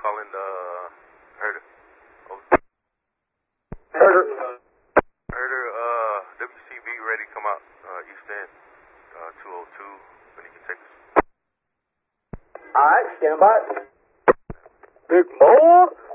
calling Herder. Herder. Herder, WCB ready to come out, East End, 202, when you can take us. Alright, stand by. Big Moore.